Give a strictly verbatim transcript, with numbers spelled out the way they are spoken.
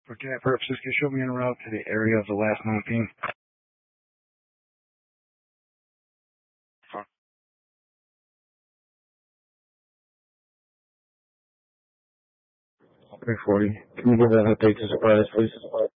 For CAD purposes, can you show me en route to the area of the last known ping? three forty. Can you give that update to Surprise, please?